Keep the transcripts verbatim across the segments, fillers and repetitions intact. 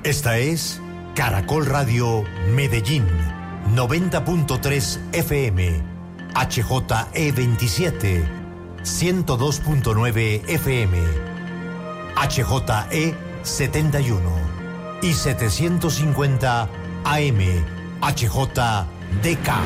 Esta es Caracol Radio Medellín, noventa punto tres F M, H J E veintisiete, ciento dos punto nueve F M, H J E setenta y uno y setecientos cincuenta A M, H J D K.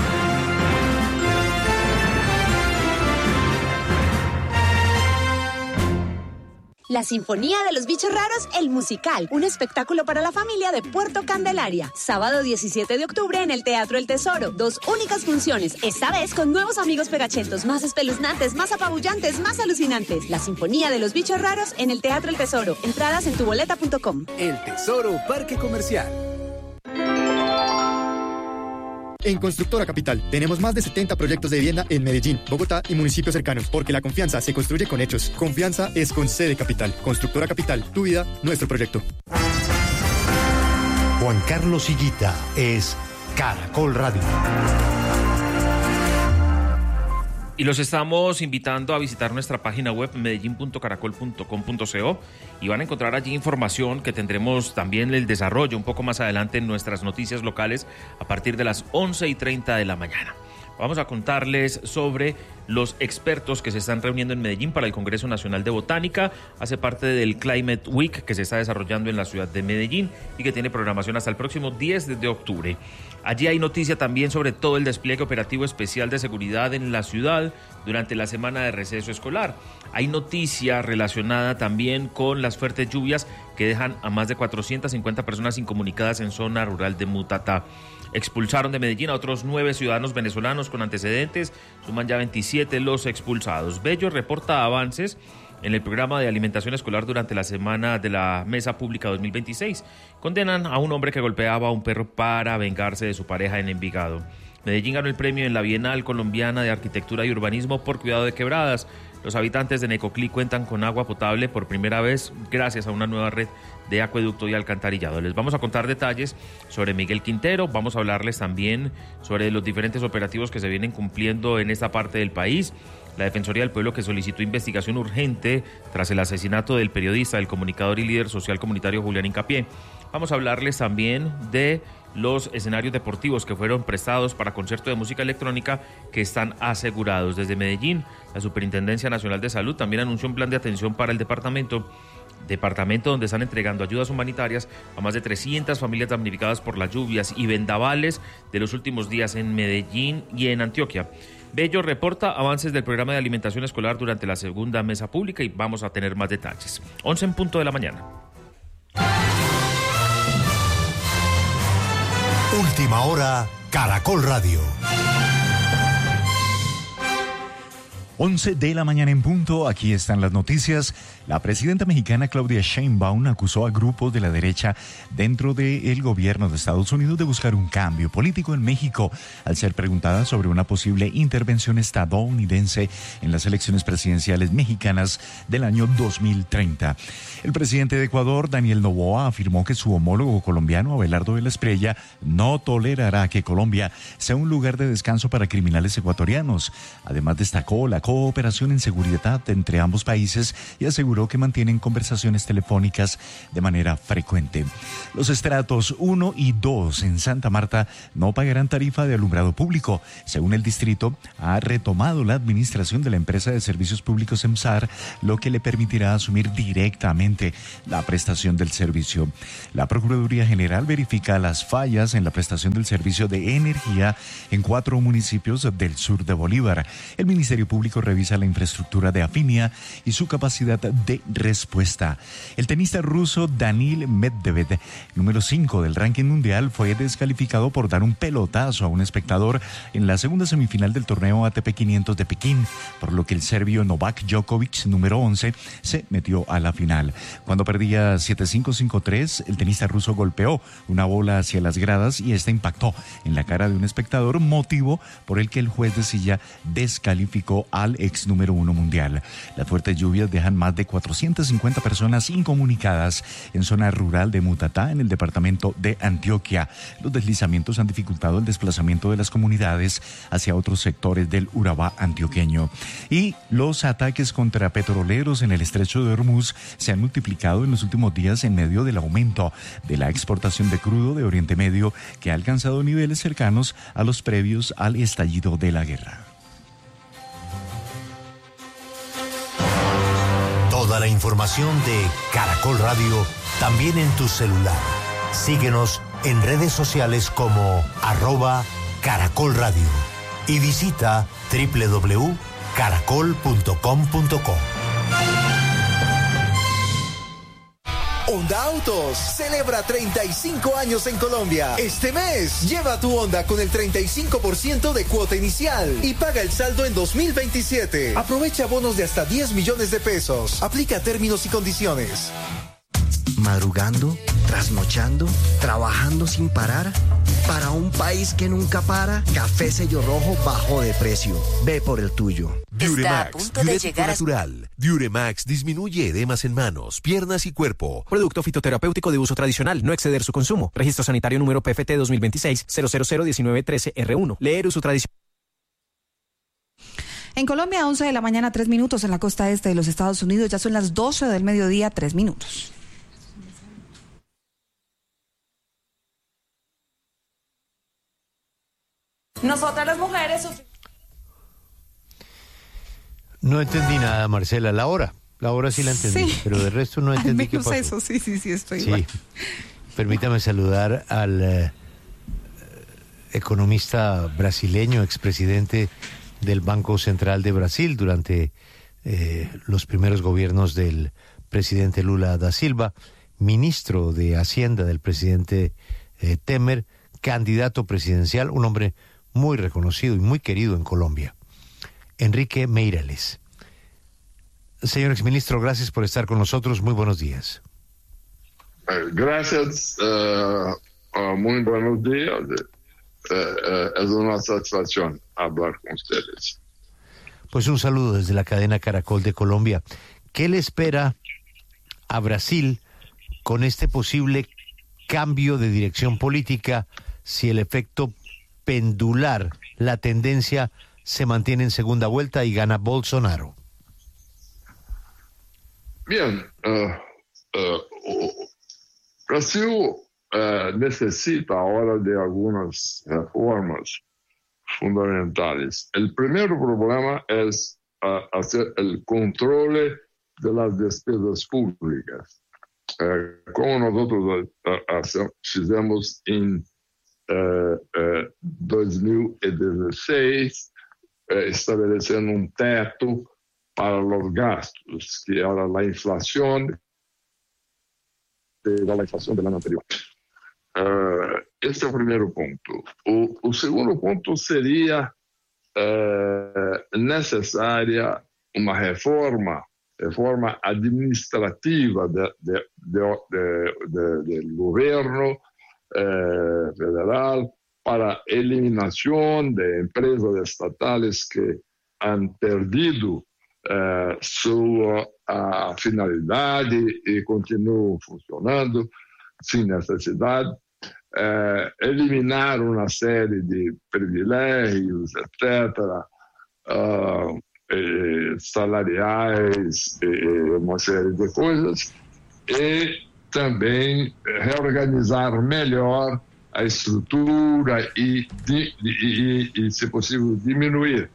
La Sinfonía de los Bichos Raros, el musical, un espectáculo para la familia de Puerto Candelaria. Sábado diecisiete de octubre en el Teatro El Tesoro. Dos únicas funciones, esta vez con nuevos amigos pegachentos, más espeluznantes, más apabullantes, más alucinantes. La Sinfonía de los Bichos Raros en el Teatro El Tesoro. Entradas en tuboleta punto com. El Tesoro Parque Comercial. En Constructora Capital tenemos más de setenta proyectos de vivienda en Medellín, Bogotá y municipios cercanos, porque la confianza se construye con hechos. Confianza es con C de Capital. Constructora Capital, tu vida, nuestro proyecto. Juan Carlos Higuita es Caracol Radio. Y los estamos invitando a visitar nuestra página web medellín punto caracol punto com punto co y van a encontrar allí información que tendremos también el desarrollo un poco más adelante en nuestras noticias locales a partir de las once y treinta de la mañana. Vamos a contarles sobre los expertos que se están reuniendo en Medellín para el Congreso Nacional de Botánica. Hace parte del Climate Week que se está desarrollando en la ciudad de Medellín y que tiene programación hasta el próximo diez de octubre. Allí hay noticia también sobre todo el despliegue operativo especial de seguridad en la ciudad durante la semana de receso escolar. Hay noticia relacionada también con las fuertes lluvias que dejan a más de cuatrocientas cincuenta personas incomunicadas en zona rural de Mutatá. Expulsaron de Medellín a otros nueve ciudadanos venezolanos con antecedentes, suman ya veintisiete los expulsados. Bello reporta avances en el programa de alimentación escolar durante la semana de la Mesa Pública dos mil veintiséis. Condenan a un hombre que golpeaba a un perro para vengarse de su pareja en Envigado. Medellín ganó el premio en la Bienal Colombiana de Arquitectura y Urbanismo por cuidado de quebradas. Los habitantes de Necoclí cuentan con agua potable por primera vez gracias a una nueva red de acueducto y alcantarillado. Les vamos a contar detalles sobre Miguel Quintero, vamos a hablarles también sobre los diferentes operativos que se vienen cumpliendo en esta parte del país. La Defensoría del Pueblo que solicitó investigación urgente tras el asesinato del periodista, del comunicador y líder social comunitario Julián Hincapié. Vamos a hablarles también de los escenarios deportivos que fueron prestados para concierto de música electrónica que están asegurados. Desde Medellín, la Superintendencia Nacional de Salud también anunció un plan de atención para el departamento, departamento donde están entregando ayudas humanitarias a más de trescientas familias damnificadas por las lluvias y vendavales de los últimos días en Medellín y en Antioquia. Bello reporta avances del programa de alimentación escolar durante la segunda mesa pública y vamos a tener más detalles. once en punto de la mañana. Última hora, Caracol Radio. once de la mañana en punto, aquí están las noticias. La presidenta mexicana Claudia Sheinbaum acusó a grupos de la derecha dentro del gobierno de Estados Unidos de buscar un cambio político en México, al ser preguntada sobre una posible intervención estadounidense en las elecciones presidenciales mexicanas del año dos mil treinta. El presidente de Ecuador, Daniel Noboa, afirmó que su homólogo colombiano, Abelardo de la Espriella, no tolerará que Colombia sea un lugar de descanso para criminales ecuatorianos. Además, destacó la cooperación en seguridad entre ambos países y aseguró que mantienen conversaciones telefónicas de manera frecuente. Los estratos uno y dos en Santa Marta no pagarán tarifa de alumbrado público. Según el distrito, ha retomado la administración de la empresa de servicios públicos EMSAR, lo que le permitirá asumir directamente la prestación del servicio. La Procuraduría General verifica las fallas en la prestación del servicio de energía en cuatro municipios del sur de Bolívar. El Ministerio Público revisa la infraestructura de Afinia y su capacidad de respuesta. El tenista ruso Daniil Medvedev, número cinco del ranking mundial, fue descalificado por dar un pelotazo a un espectador en la segunda semifinal del torneo A T P quinientos de Pekín, por lo que el serbio Novak Djokovic, número once, se metió a la final. Cuando perdía siete cinco cinco tres, el tenista ruso golpeó una bola hacia las gradas y esta impactó en la cara de un espectador, motivo por el que el juez de silla descalificó a al ex número uno mundial. Las fuertes lluvias dejan más de cuatrocientas cincuenta personas incomunicadas en zona rural de Mutatá, en el departamento de Antioquia. Los deslizamientos han dificultado el desplazamiento de las comunidades hacia otros sectores del Urabá antioqueño. Y los ataques contra petroleros en el estrecho de Hormuz se han multiplicado en los últimos días en medio del aumento de la exportación de crudo de Oriente Medio, que ha alcanzado niveles cercanos a los previos al estallido de la guerra. Toda la información de Caracol Radio también en tu celular. Síguenos en redes sociales como arroba Caracol Radio y visita doble u doble u doble u punto caracol punto com punto co. Honda Autos celebra treinta y cinco años en Colombia. Este mes, lleva tu Honda con el treinta y cinco por ciento de cuota inicial y paga el saldo en dos mil veintisiete. Aprovecha bonos de hasta diez millones de pesos. Aplica términos y condiciones. Madrugando, trasnochando, trabajando sin parar. Para un país que nunca para, Café Sello Rojo bajó de precio. Ve por el tuyo. Diuremax, diurético natural. Diuremax disminuye edemas en manos, piernas y cuerpo. Producto fitoterapéutico de uso tradicional, no exceder su consumo. Registro sanitario número P F T dos mil veintiséis cero cero cero diecinueve trece R uno. Leer uso tradicional. En Colombia, once de la mañana, tres minutos. En la costa este de los Estados Unidos ya son las doce del mediodía, tres minutos. Nosotras las mujeres... No entendí nada, Marcela. La hora. La hora sí la entendí, sí, pero de resto no entendí qué pasó. Eso, sí, sí, sí, estoy sí. igual. Permítame saludar al eh, economista brasileño, expresidente del Banco Central de Brasil durante eh, los primeros gobiernos del presidente Lula da Silva, ministro de Hacienda del presidente eh, Temer, candidato presidencial, un hombre muy reconocido y muy querido en Colombia, Enrique Meireles. Señor exministro, gracias por estar con nosotros. Muy buenos días. Gracias, uh, uh, muy buenos días. Uh, uh, es una satisfacción hablar con ustedes. Pues un saludo desde la cadena Caracol de Colombia. ¿Qué le espera a Brasil con este posible cambio de dirección política si el efecto pendular, la tendencia se mantiene en segunda vuelta y gana Bolsonaro? Bien, uh, uh, Brasil uh, necesita ahora de algunas reformas fundamentales. El primer problema es uh, hacer el control de las despesas públicas. Uh, como nosotros uh, uh, fizemos en Uh, uh, dos mil dieciséis, uh, estabelecendo um teto para os gastos, que era a inflação, era a inflação do ano anterior. Uh, esse é o primeiro ponto. O, o segundo ponto seria uh, necessária uma reforma, reforma administrativa de, de, de, de, de, do governo Eh, federal para eliminación de empresas estatales que han perdido eh, su uh, finalidad y, y continúan funcionando sin necesidad, eh, eliminar una serie de privilegios, etcétera, uh, eh, salariais, eh, una serie de cosas, y também reorganizar melhor a estrutura e, e, e, e se possível, diminuir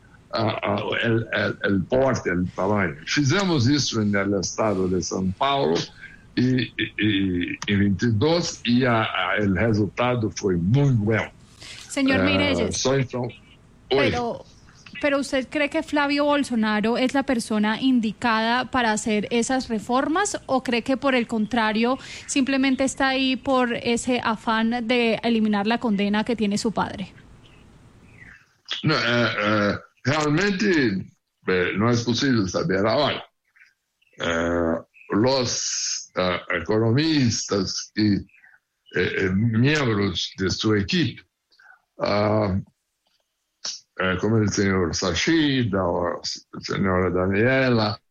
o porte, o tamanho. Fizemos isso no estado de São Paulo e, e, em vinte e dois e o resultado foi muito bom. Señor Meireles, uh, so, então, pero... ¿Pero usted cree que Flavio Bolsonaro es la persona indicada para hacer esas reformas o cree que por el contrario simplemente está ahí por ese afán de eliminar la condena que tiene su padre? No, eh, eh, realmente eh, no es posible saber ahora. Eh, los eh, economistas y eh, miembros de su equipo uh, eh, come il signor Sachida o la signora Daniela,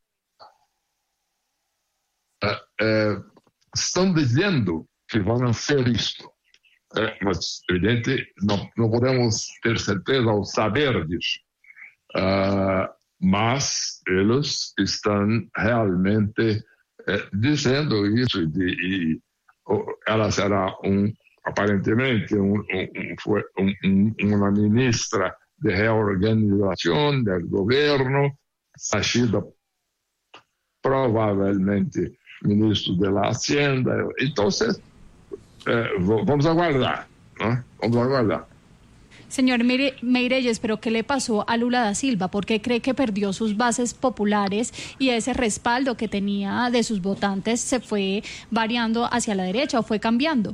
eh, eh, estão dizendo que vão ser isto. É, mas, evidente, não, não podemos ter certeza ou saber disso. Uh, mas eles estão realmente eh, dizendo isso de, e oh, ela será um, aparentemente um, um, foi um, um, uma ministra de reorganização do governo, Sachida provavelmente ministro da Hacienda. Então, eh, vamos aguardar, ¿no? Vamos aguardar. Señor Meirelles, ¿pero qué le pasó a Lula da Silva? ¿Por qué cree que perdió sus bases populares y ese respaldo que tenía de sus votantes se fue variando hacia la derecha o fue cambiando?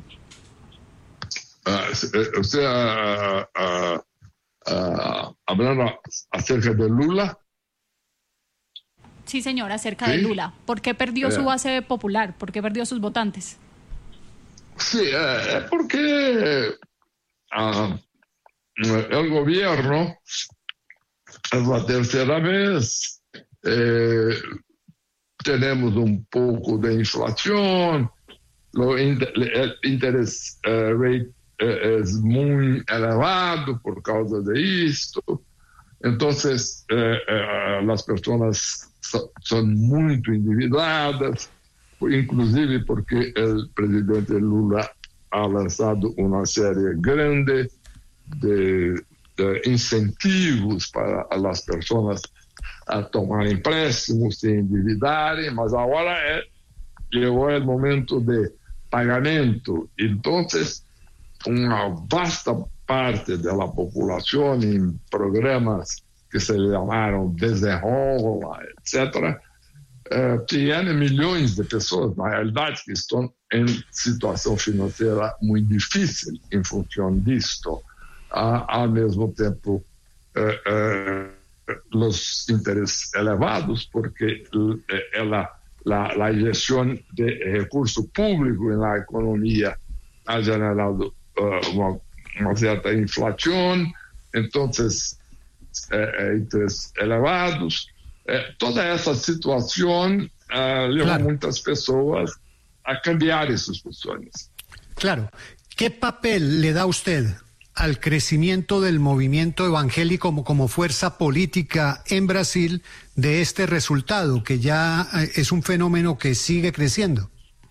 Uh, ¿Usted uh, uh, uh, hablando acerca de Lula? Sí, señor, acerca ¿Sí? de Lula. ¿Por qué perdió eh. su base popular? ¿Por qué perdió sus votantes? Sí, eh, porque uh, el gobierno es la tercera vez, eh, tenemos un poco de inflación, lo inter, el interés eh, rate eh, es muy elevado por causa de esto. Entonces, eh, eh, las personas so, son muy endividadas, inclusive porque el presidente Lula ha lanzado una serie grande de, de incentivos para las personas a tomar empréstimos y endividarem, mas ahora é, llegó el momento de pagamento. Entonces, una vasta parte de la población en programas que se llamaron Desenrola, etcétera, eh, tiene milhões de pessoas, na realidade, que estão em situação financeira muito difícil em função disto. Ah, ao mesmo tempo, eh, eh, os interesses elevados, porque eh, ela, la, la injeção de recurso público na economia ha generado uh, uma, uma certa inflação, então, eh, interesses elevados. Eh, toda essa situação uh, levou claro. muitas pessoas a cambiar essas posições. Claro. ¿Qué papel le da usted al crecimiento del movimiento evangélico como, como fuerza política en Brasil de este resultado, que ya eh, es un fenómeno que sigue creciendo?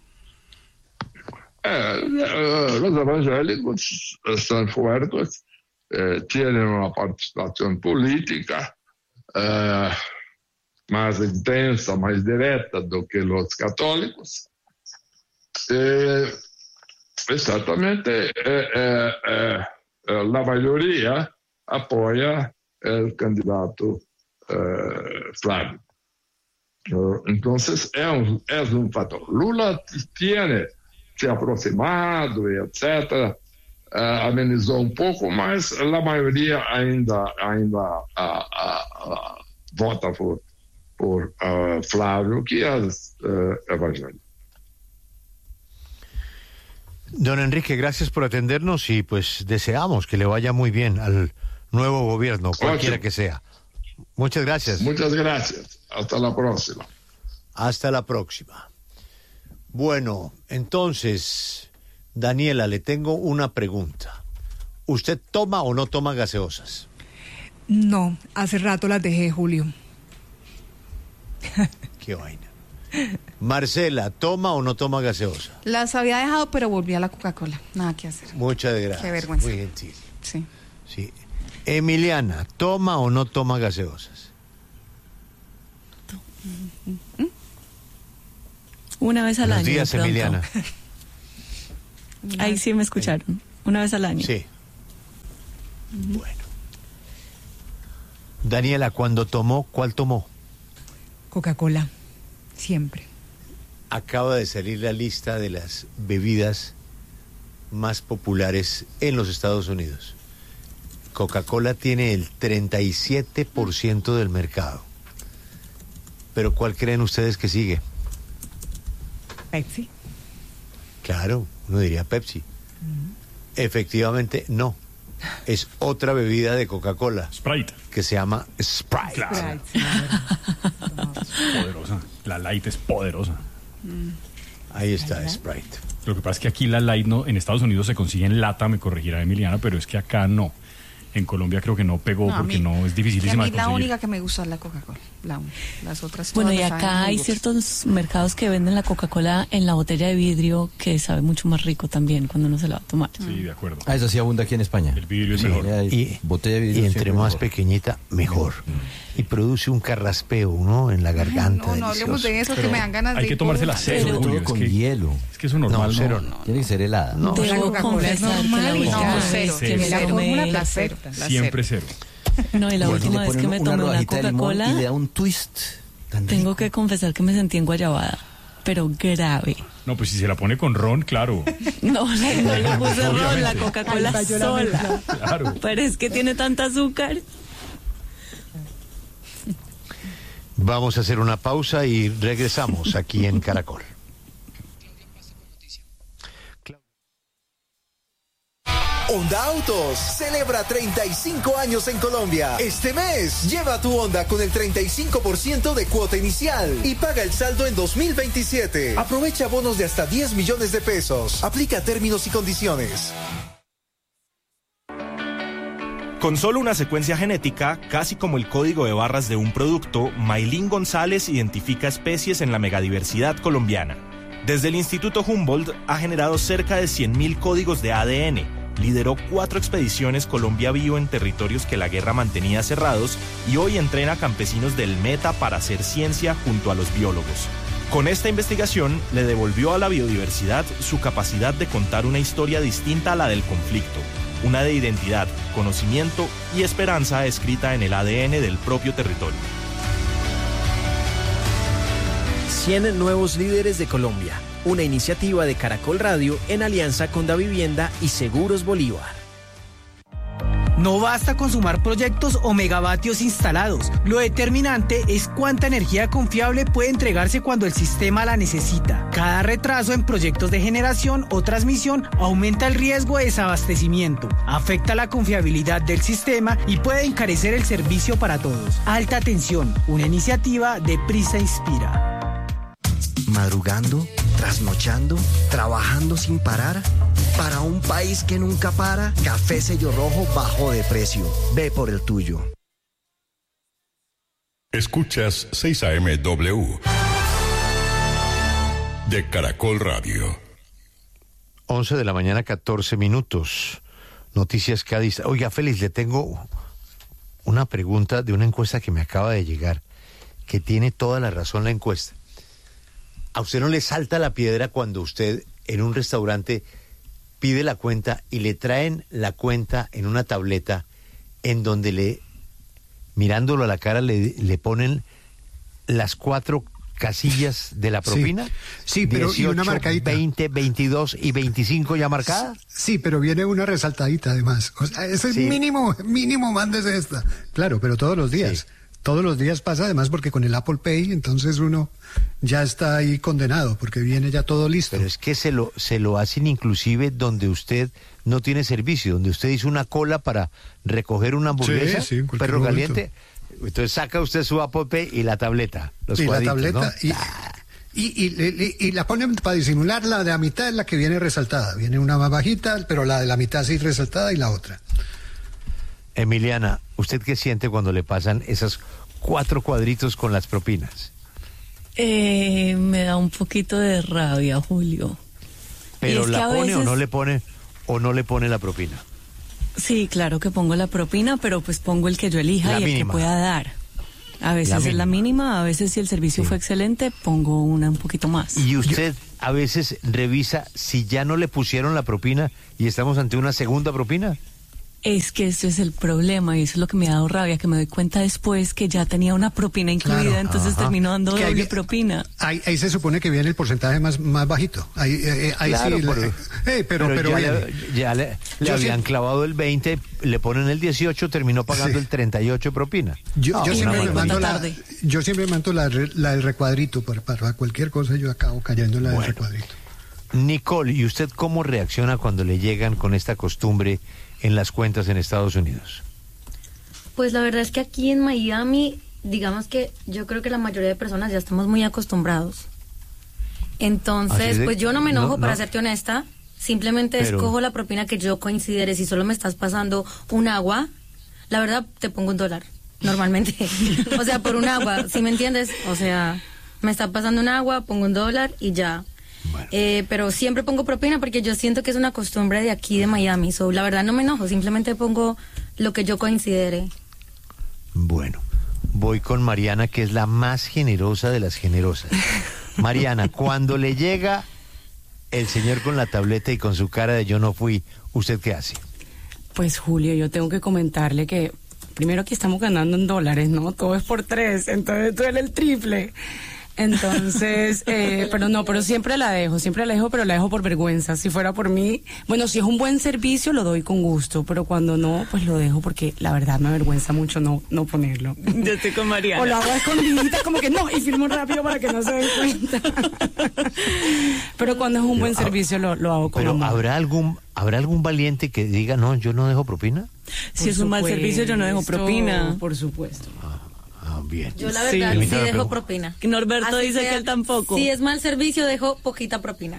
Eh, eh, los evangélicos están fuertes, eh, tienen una participación política eh, más intensa, más directa do que los católicos. Eh, exactamente, eh, eh, eh, la mayoría apoya el candidato eh, Flávio. Entonces, es un, es un factor. Lula tiene se aproximado e etcétera, uh, amenizou um pouco, mas a maioria ainda, ainda uh, uh, uh, vota por, por uh, Flávio, que é uh, evangélico. Don Enrique, gracias por atendernos y pues deseamos que le vaya muy bien al nuevo gobierno, cualquiera que sea. Muchas gracias. Muchas gracias. Hasta la próxima. Hasta la próxima. Bueno, entonces, Daniela, le tengo una pregunta. ¿Usted toma o no toma gaseosas? No, hace rato las dejé, Julio. Qué vaina. Marcela, ¿toma o no toma gaseosa? Las había dejado, pero volví a la Coca-Cola. Nada que hacer. Muchas gracias. Qué vergüenza. Muy gentil. Sí. Sí. Emiliana, ¿toma o no toma gaseosas? ¿Mm? Una vez al Buenos año. días, Emiliana. Ahí sí me escucharon. Una vez al año. Sí. Uh-huh. Bueno. Daniela, cuando tomó, ¿cuál tomó? Coca-Cola. Siempre. Acaba de salir la lista de las bebidas más populares en los Estados Unidos. Coca-Cola tiene el treinta y siete por ciento del mercado. Pero ¿cuál creen ustedes que sigue? Pepsi. Claro, uno diría Pepsi. Uh-huh. Efectivamente, no. es otra bebida de Coca-Cola. Sprite. Que se llama Sprite. Claro. Poderosa. La Light es poderosa. Ahí está, Sprite. Lo que pasa es que aquí la Light no, en Estados Unidos se consigue en lata, me corregirá Emiliana, pero es que acá no. En Colombia creo que no pegó no, porque mí, no es dificilísima a mí de conseguir. La única que me gusta es la Coca-Cola. La, las otras bueno, y acá hay ciertos mercados que venden la Coca-Cola en la botella de vidrio que sabe mucho más rico también cuando uno se la va a tomar. Sí, de acuerdo. Ah, eso sí abunda aquí en España. El vidrio es sí, mejor. Y, botella de vidrio y entre más mejor. pequeñita, mejor. Mm. Y produce un carraspeo, ¿no? En la garganta. No, no hablemos de eso, pero que me dan ganas de... Hay que tomarse la cero, Julio, con que, hielo. Es que eso normal, no. Cero, no. no. Tiene que ser helada. No, la Coca-Cola es normal. Que la no, cero. Que me la la fórmula la cero. Siempre cero. No, y la y última vez que me tomé una Coca-Cola y le da un twist. Tengo rico. que confesar que me sentí en guayabada, pero grave. No, pues si se la pone con ron, claro. No, no le puse ron, la Coca-Cola sola. Claro. Pero es que tiene tanta azúcar. Vamos a hacer una pausa y regresamos aquí en Caracol. Honda Autos celebra treinta y cinco años en Colombia. Este mes, lleva tu Honda con el treinta y cinco por ciento de cuota inicial y paga el saldo en dos mil veintisiete. Aprovecha bonos de hasta diez millones de pesos. Aplica términos y condiciones. Con solo una secuencia genética, casi como el código de barras de un producto, Maylin González identifica especies en la megadiversidad colombiana. Desde el Instituto Humboldt ha generado cerca de cien mil códigos de A D N. Lideró cuatro expediciones Colombia Vivo en territorios que la guerra mantenía cerrados y hoy entrena campesinos del Meta para hacer ciencia junto a los biólogos. Con esta investigación le devolvió a la biodiversidad su capacidad de contar una historia distinta a la del conflicto, una de identidad, conocimiento y esperanza escrita en el A D N del propio territorio. cien nuevos líderes de Colombia. Una iniciativa de Caracol Radio en alianza con Davivienda y Seguros Bolívar. No basta con sumar proyectos o megavatios instalados. Lo determinante es cuánta energía confiable puede entregarse cuando el sistema la necesita. Cada retraso en proyectos de generación o transmisión aumenta el riesgo de desabastecimiento, afecta la confiabilidad del sistema y puede encarecer el servicio para todos. Alta tensión, una iniciativa de Prisa Inspira. Madrugando, trasnochando, trabajando sin parar. Para un país que nunca para, Café Sello Rojo bajó de precio. Ve por el tuyo. Escuchas seis A M W de Caracol Radio. once de la mañana, catorce minutos. Noticias Cádiz. Oiga, Félix, le tengo una pregunta de una encuesta que me acaba de llegar, que tiene toda la razón la encuesta. ¿A usted no le salta la piedra cuando usted en un restaurante pide la cuenta y le traen la cuenta en una tableta en donde le, mirándolo a la cara, le, le ponen las cuatro casillas de la propina? Sí, sí, pero dieciocho, y una marcadita. veinte, veintidós y veinticinco ya marcadas. Sí, pero viene una resaltadita además. O sea, ese Sí. mínimo, mínimo mándese esta. Claro, pero todos los días. Sí. Todos los días pasa, además, porque con el Apple Pay, entonces uno ya está ahí condenado, porque viene ya todo listo. Pero es que se lo, se lo hacen inclusive donde usted no tiene servicio, donde usted hizo una cola para recoger una hamburguesa, Sí, sí, en cualquier perro momento. caliente. Entonces saca usted su Apple Pay y la tableta, los y la cuadritos, tableta, ¿no? y, y, y, y- y la ponen para disimular, la de la mitad es la que viene resaltada. Viene una más bajita, pero la de la mitad sí resaltada y la otra. Emiliana, ¿usted qué siente cuando le pasan esos cuatro cuadritos con las propinas? Eh, me da un poquito de rabia, Julio. Y ¿Pero es que la a pone o veces- no le pone o no le pone la propina? Sí, claro que pongo la propina, pero pues pongo el que yo elija La y el mínima. que pueda dar. A veces La es la mínima, a veces si el servicio fue excelente, pongo una un poquito más. Y usted a veces revisa si ya no le pusieron la propina y estamos ante una segunda propina. Es que ese es el problema y eso es lo que me ha dado rabia, que me doy cuenta después que ya tenía una propina incluida, Claro, entonces ajá. termino dando Que ahí doble vi- propina. Ahí, ahí se supone que viene el porcentaje más, más bajito. Ahí, eh, eh, ahí Claro, sí. pero- le- eh, pero, pero, ya, viene. le, ya le, le Yo habían sí- clavado el veinte, le ponen el dieciocho, terminó pagando Sí. el treinta y ocho de propina. Yo, No, yo una siempre me barbaridad. mando la, yo siempre mando la, re- la del recuadrito, para, para cualquier cosa yo acabo cayendo en la del recuadrito. Nicole, ¿y usted cómo reacciona cuando le llegan con esta costumbre en las cuentas en Estados Unidos? Pues la verdad es que aquí en Miami, digamos que yo creo que la mayoría de personas ya estamos muy acostumbrados. Entonces, de, pues yo no me enojo, no, para no. serte honesta. Simplemente Pero... escojo la propina que yo considere. Si solo me estás pasando un agua, la verdad te pongo un dólar, normalmente. O sea, por un agua, ¿sí me entiendes? O sea, me está pasando un agua, pongo un dólar y ya. Bueno. Eh, pero siempre pongo propina porque yo siento que es una costumbre de aquí de Miami. So, la verdad no me enojo, simplemente pongo lo que yo considere. Bueno, voy con Mariana, que es la más generosa de las generosas. Mariana, cuando le llega el señor con la tableta y con su cara de yo no fui, ¿usted qué hace? Pues Julio, yo tengo que comentarle que primero aquí estamos ganando en dólares, ¿no? Todo es por tres, entonces duele el triple. Entonces, eh, pero no, pero siempre la dejo, siempre la dejo, pero la dejo por vergüenza. Si fuera por mí, bueno, si es un buen servicio lo doy con gusto, pero cuando no, pues lo dejo porque la verdad me avergüenza mucho no no ponerlo. Yo estoy con Mariana. O lo hago a escondiditas como que no, y firmo rápido para que no se den cuenta. Pero cuando es un buen pero, servicio lo, lo hago con Pero amor. ¿habrá algún, ¿habrá algún valiente que diga, no, yo no dejo propina? Si es un mal servicio, yo no dejo propina. Por supuesto. Ah, bien. Yo la verdad sí, sí dejo propina. Norberto Así dice sea, que él tampoco. Si es mal servicio, dejo poquita propina.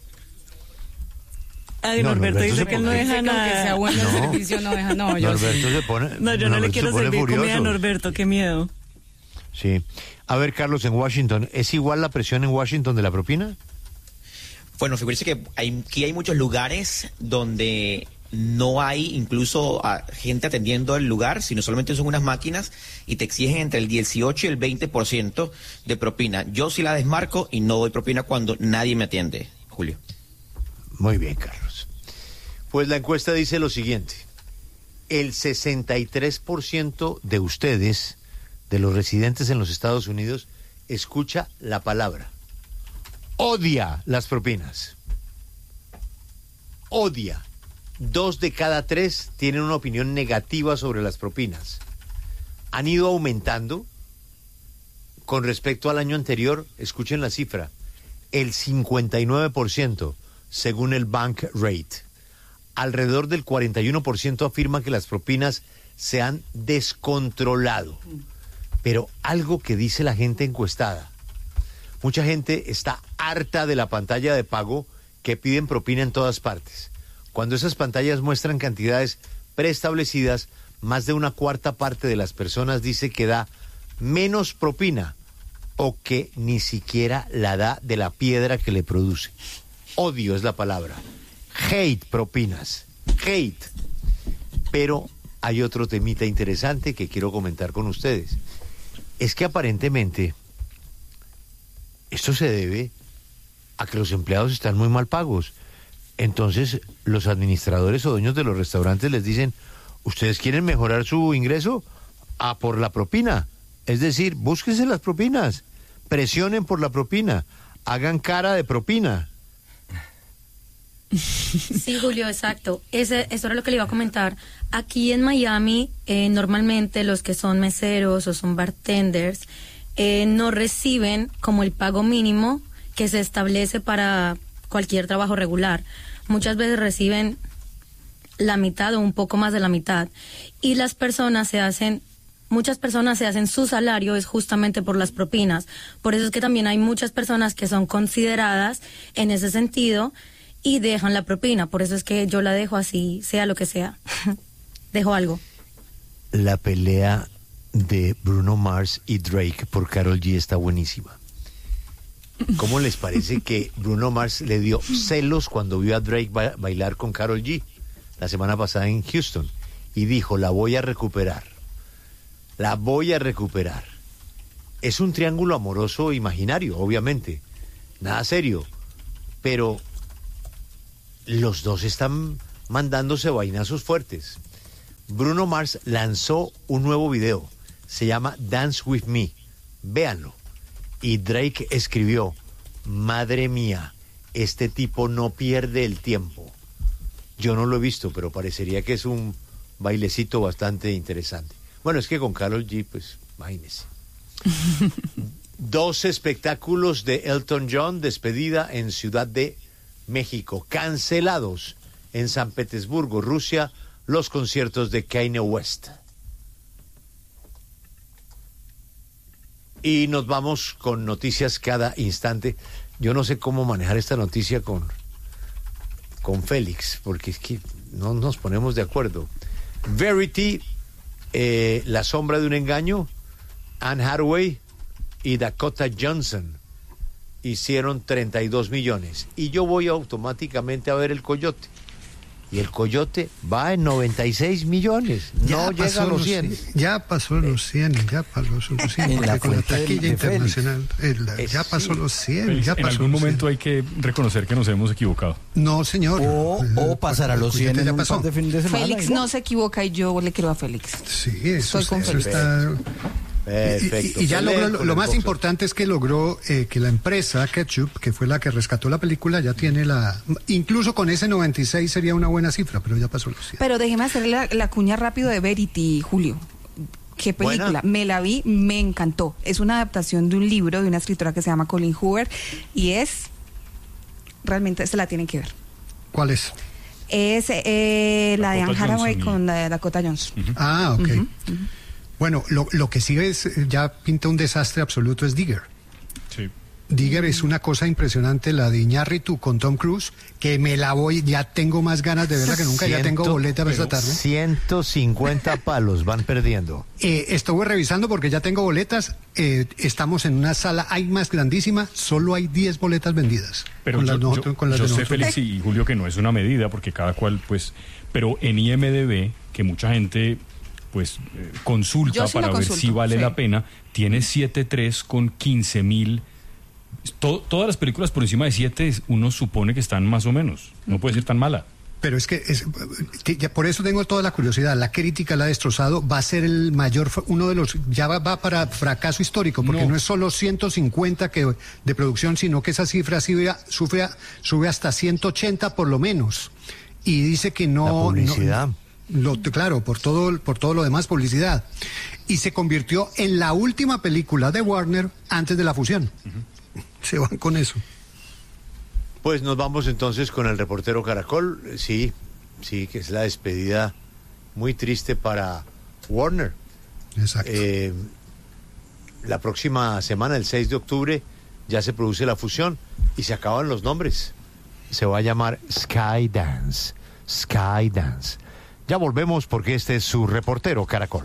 Ay, no, Norberto, Norberto dice que él no deja nada. Que sea bueno el servicio, no deja, no. Yo Norberto sí. se pone... No, yo Norberto no le quiero servir furioso. Comida a Norberto, qué miedo. Sí. A ver, Carlos, en Washington, ¿es igual la presión en Washington de la propina? Bueno, figúrese que hay, aquí hay muchos lugares donde no hay incluso a gente atendiendo el lugar, sino solamente son unas máquinas y te exigen entre el dieciocho y el veinte por ciento de propina. Yo sí la desmarco y no doy propina cuando nadie me atiende, Julio. Muy bien, Carlos. Pues la encuesta dice lo siguiente. El sesenta y tres por ciento de ustedes, de los residentes en los Estados Unidos, escucha la palabra. Odia las propinas. Odia. Dos de cada tres tienen una opinión negativa sobre las propinas. Han ido aumentando con respecto al año anterior. Escuchen la cifra, el cincuenta y nueve por ciento según el Bank Rate. Alrededor del cuarenta y uno por ciento afirma que las propinas se han descontrolado. Pero algo que dice la gente encuestada, mucha gente está harta de la pantalla de pago que piden propina en todas partes. Cuando esas pantallas muestran cantidades preestablecidas, más de una cuarta parte de las personas dice que da menos propina o que ni siquiera la da de la piedra que le produce. Odio es la palabra. Hate propinas. Hate. Pero hay otro temita interesante que quiero comentar con ustedes. Es que aparentemente esto se debe a que los empleados están muy mal pagos. Entonces, los administradores o dueños de los restaurantes les dicen, ¿ustedes quieren mejorar su ingreso? A por la propina. Es decir, búsquense las propinas, presionen por la propina, hagan cara de propina. Sí, Julio, exacto. Ese, eso era lo que le iba a comentar. Aquí en Miami, eh, normalmente los que son meseros o son bartenders eh, no reciben como el pago mínimo que se establece para cualquier trabajo regular. Muchas veces reciben la mitad o un poco más de la mitad. Y las personas se hacen, muchas personas se hacen su salario es justamente por las propinas. Por eso es que también hay muchas personas que son consideradas en ese sentido y dejan la propina. Por eso es que yo la dejo así, sea lo que sea. Dejo algo. La pelea de Bruno Mars y Drake por Karol G está buenísima. ¿Cómo les parece que Bruno Mars le dio celos cuando vio a Drake ba- bailar con Karol G la semana pasada en Houston? Y dijo, la voy a recuperar. La voy a recuperar. Es un triángulo amoroso imaginario, obviamente. Nada serio. Pero los dos están mandándose vainazos fuertes. Bruno Mars lanzó un nuevo video. Se llama Dance With Me. Véanlo. Y Drake escribió, madre mía, este tipo no pierde el tiempo. Yo no lo he visto, pero parecería que es un bailecito bastante interesante. Bueno, es que con Karol G, pues, imagínese. Dos espectáculos de Elton John, despedida en Ciudad de México. Cancelados en San Petersburgo, Rusia, los conciertos de Kanye West. Y nos vamos con noticias cada instante. Yo no sé cómo manejar esta noticia con, con Félix, porque es que no nos ponemos de acuerdo. Verity, eh, La sombra de un engaño, Anne Hathaway y Dakota Johnson hicieron treinta y dos millones. Y yo voy automáticamente a ver El Coyote. Y El Coyote va en noventa y seis millones. Ya no llega a los cien. Ya pasó los cien, ya pasó los cien. En la con la fuente taquilla de internacional. El, ya pasó los cien. Félix, ya en pasó algún los momento cien. hay que reconocer que nos hemos equivocado. No, señor. O, o pasar a los cien en un par de fin de semana. Félix no se equivoca y yo le creo a Félix. Sí, eso, Soy con eso Félix. está... Perfecto. Y, y ya Pelé logró, lo, con lo el más boxeo. importante es que logró eh, que la empresa Ketchup, que fue la que rescató la película, ya tiene la... Incluso con ese noventa y seis sería una buena cifra, pero ya pasó los cien. Pero déjeme hacerle la, la cuña rápido de Verity, Julio. Qué película. Buena. Me la vi, me encantó. Es una adaptación de un libro de una escritora que se llama Colleen Hoover y es... Realmente se la tienen que ver. ¿Cuál es? Es eh, la de Anne Dakota Hathaway Johnson y- con la de Dakota Johnson. Ah, ok. Ujú, ujú. Bueno, lo, lo que sigue es, eh, ya pinta un desastre absoluto, es Digger. Sí. Digger es una cosa impresionante, la de Iñárritu con Tom Cruise, que me la voy, ya tengo más ganas de verla que nunca, ya tengo Ciento- boleta para esta tarde. ciento cincuenta palos van perdiendo. Eh, estuve revisando porque ya tengo boletas, eh, estamos en una sala IMAX grandísima, solo hay diez boletas vendidas. Pero con yo, las yo- nosotros- con las yo de sé, nosotros. Félix y Julio, que no es una medida, porque cada cual, pues... Pero en I M D B, que mucha gente, pues, eh, consulta Yo sí para lo ver consulto, si vale sí. la pena, tiene siete punto tres con quince mil... To- todas las películas por encima de siete, uno supone que están más o menos. No puede ser tan mala. Pero es que, es, que ya por eso tengo toda la curiosidad. La crítica la ha destrozado. Va a ser el mayor, fra- uno de los, ya va, va para fracaso histórico, porque no, No. es solo ciento cincuenta que, de producción, sino que esa cifra sube, a- sube, a- sube hasta ciento ochenta por lo menos. Y dice que no. La publicidad. no- lo- claro, por todo, por todo lo demás, publicidad. Y se convirtió en la última película de Warner antes de la fusión. Se van con eso. Pues nos vamos entonces con el reportero Caracol. Sí, sí, que es la despedida muy triste para Warner. Exacto. Eh, la próxima semana, el seis de octubre, ya se produce la fusión y se acaban los nombres. Se va a llamar Skydance. Skydance. Ya volvemos porque este es su reportero Caracol.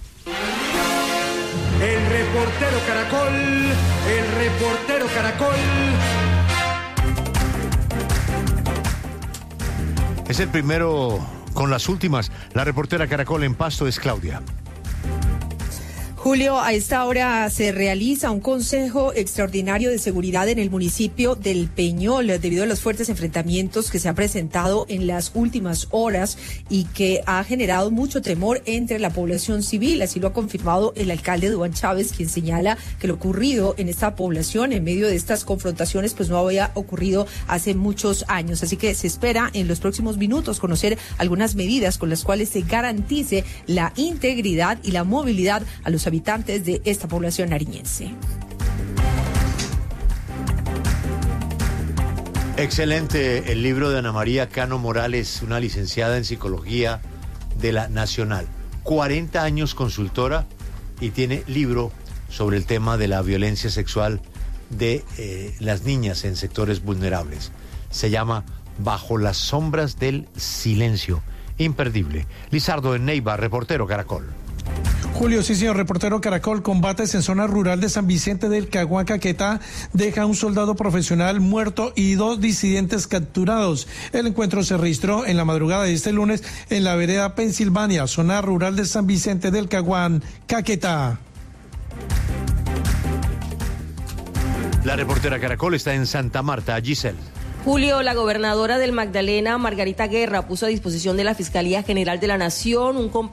El reportero Caracol, el reportero Caracol. Es el primero con las últimas. La reportera Caracol en Pasto es Claudia. Julio, a esta hora se realiza un consejo extraordinario de seguridad en el municipio del Peñol debido a los fuertes enfrentamientos que se han presentado en las últimas horas y que ha generado mucho temor entre la población civil. Así lo ha confirmado el alcalde Duván Chávez, quien señala que lo ocurrido en esta población en medio de estas confrontaciones pues no había ocurrido hace muchos años. Así que se espera en los próximos minutos conocer algunas medidas con las cuales se garantice la integridad y la movilidad a los habitantes de esta población nariñense. Excelente el libro de Ana María Cano Morales, una licenciada en psicología de la Nacional. cuarenta años consultora y tiene libro sobre el tema de la violencia sexual de eh, las niñas en sectores vulnerables. Se llama Bajo las sombras del silencio. Imperdible. Lizardo en Neiva, reportero Caracol. Julio, sí señor, reportero Caracol. Combates en zona rural de San Vicente del Caguán, Caquetá, deja un soldado profesional muerto y dos disidentes capturados. El encuentro se registró en la madrugada de este lunes en la vereda Pensilvania, zona rural de San Vicente del Caguán, Caquetá. La reportera Caracol está en Santa Marta, Giselle. Julio, la gobernadora del Magdalena, Margarita Guerra, puso a disposición de la Fiscalía General de la Nación un complejo